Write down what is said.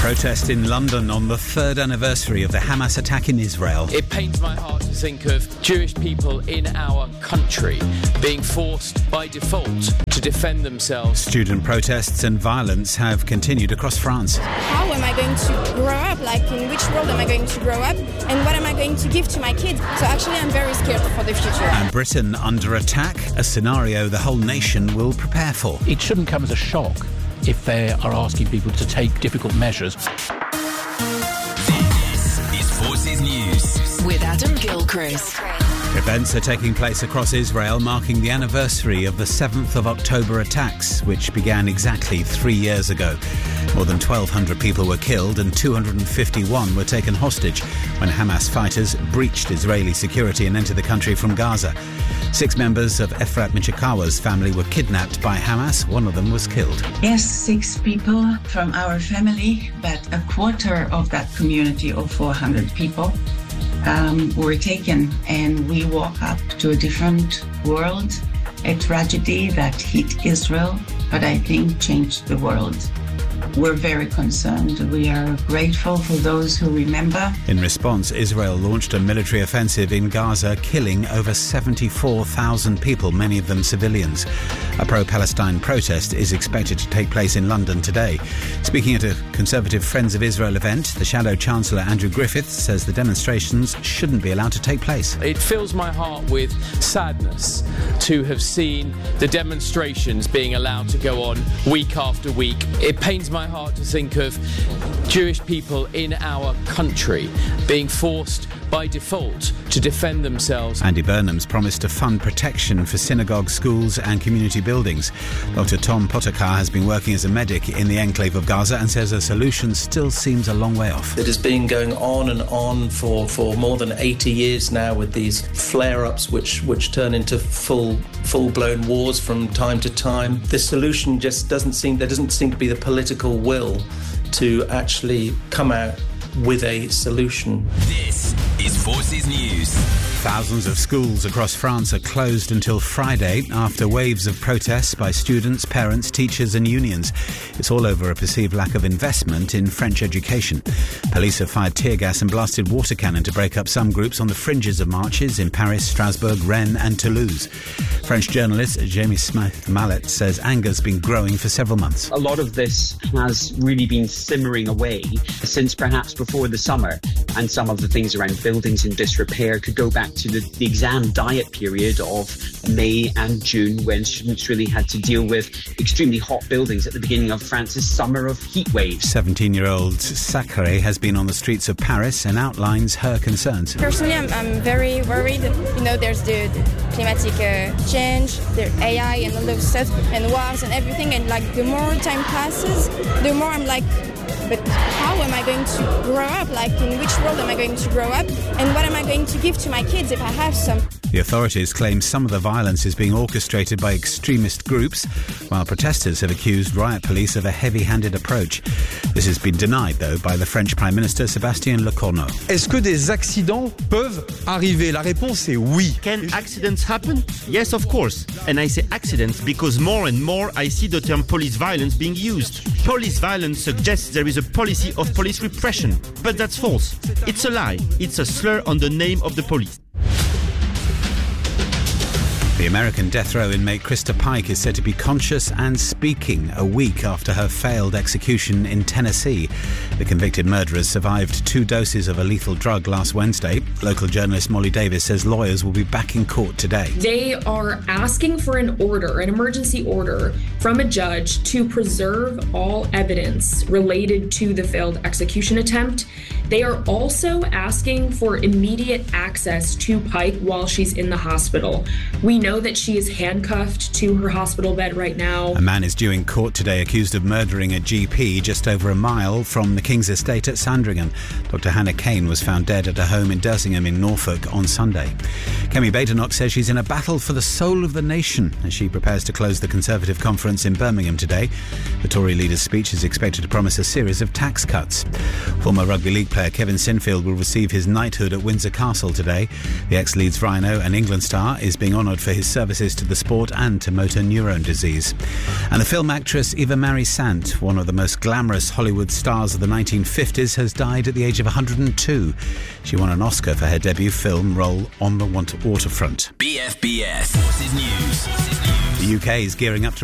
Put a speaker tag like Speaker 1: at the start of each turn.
Speaker 1: Protest in London on the third anniversary of the Hamas attack in Israel.
Speaker 2: It pains my heart to think of Jewish people in our country being forced by default to defend themselves.
Speaker 1: Student protests and violence have continued across France.
Speaker 3: How am I going to grow up? In which world am I going to grow up? And what am I going to give to my kids? So actually I'm very scared for the future.
Speaker 1: And Britain under attack, a scenario the whole nation will prepare for.
Speaker 4: It shouldn't come as a shock if they are asking people to take difficult measures.
Speaker 5: This is Forces News
Speaker 6: with Adam Gilchrist.
Speaker 1: Events are taking place across Israel marking the anniversary of the 7th of October attacks, which began exactly 3 years ago. More than 1,200 people were killed and 251 were taken hostage when Hamas fighters breached Israeli security and entered the country from Gaza. 6 members of Efrat Michikawa's family were kidnapped by Hamas. One of them was killed.
Speaker 7: Yes, 6 people from our family, but a quarter of that community of 400 people were taken, and we woke up to a different world, a tragedy that hit Israel, but I think changed the world. We're very concerned. We are grateful for those who remember.
Speaker 1: In response, Israel launched a military offensive in Gaza, killing over 74,000 people, many of them civilians. A pro-Palestine protest is expected to take place in London today. Speaking at a Conservative Friends of Israel event, the Shadow Chancellor Andrew Griffiths says the demonstrations shouldn't be allowed to take place.
Speaker 2: It fills my heart with sadness to have seen the demonstrations being allowed to go on week after week. It pains my heart to think of Jewish people in our country being forced by default to defend themselves.
Speaker 1: Andy Burnham's promised to fund protection for synagogues, schools and community buildings. Dr. Tom Potokar has been working as a medic in the enclave of Gaza and says a solution still seems a long way off.
Speaker 8: It has been going on and on for more than 80 years now, with these flare-ups which turn into full-blown wars from time to time. The solution just doesn't seem to be the political will to actually come out with a solution.
Speaker 5: This is Forces News.
Speaker 1: Thousands of schools across France are closed until Friday after waves of protests by students, parents, teachers and unions. It's all over a perceived lack of investment in French education. Police have fired tear gas and blasted water cannon to break up some groups on the fringes of marches in Paris, Strasbourg, Rennes and Toulouse. French journalist Jamie Smith-Mallet says anger's been growing for several months.
Speaker 9: A lot of this has really been simmering away since perhaps before the summer, and some of the things around buildings in disrepair could go back to the exam diet period of May and June, when students really had to deal with extremely hot buildings at the beginning of France's summer of heat waves.
Speaker 1: 17-year-old Sacré has been on the streets of Paris and outlines her concerns.
Speaker 3: Personally, I'm very worried. There's the climatic change, the AI and all those stuff, and wars and everything, and the more time passes, the more I'm but how am I going to grow up? In which world am I going to grow up? And what am I going to give to my kids if I have some?
Speaker 1: The authorities claim some of the violence is being orchestrated by extremist groups, while protesters have accused riot police of a heavy-handed approach. This has been denied, though, by the French Prime Minister Sébastien Lecornu.
Speaker 10: Est-ce que des accidents peuvent arriver? La réponse est oui.
Speaker 11: Can accidents happen? Yes, of course. And I say accidents because more and more I see the term police violence being used. Police violence suggests there is a policy of police repression, but that's false. It's a lie. It's a slur on the name of the police.
Speaker 1: The American death row inmate Krista Pike is said to be conscious and speaking a week after her failed execution in Tennessee. The convicted murderer survived 2 doses of a lethal drug last Wednesday. Local journalist Molly Davis says lawyers will be back in court today.
Speaker 12: They are asking for an emergency order from a judge to preserve all evidence related to the failed execution attempt. They are also asking for immediate access to Pike while she's in the hospital. We know that she is handcuffed to her hospital bed right now.
Speaker 1: A man is due in court today accused of murdering a GP just over a mile from the King's Estate at Sandringham. Dr. Hannah Kane was found dead at a home in Dersingham in Norfolk on Sunday. Kemi Badenoch says she's in a battle for the soul of the nation as she prepares to close the Conservative conference in Birmingham today. The Tory leader's speech is expected to promise a series of tax cuts. Former rugby league player Kevin Sinfield will receive his knighthood at Windsor Castle today. The ex-Leeds Rhino and England star is being honoured for his his services to the sport and to motor neurone disease. And the film actress Eva Marie Sant, one of the most glamorous Hollywood stars of the 1950s, has died at the age of 102. She won an Oscar for her debut film role On the Waterfront.
Speaker 5: BFBS Forces News.
Speaker 1: The UK is gearing up to